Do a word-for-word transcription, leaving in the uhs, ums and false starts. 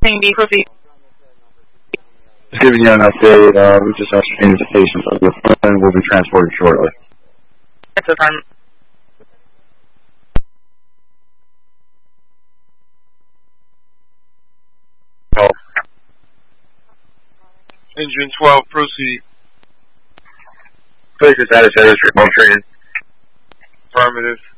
Team B, proceed. Just giving you an update. Uh, we just ascertained the patient of the phone will be transported shortly. That's a fine. Oh. Engine twelve, proceed. Patient status is remote training. Affirmative.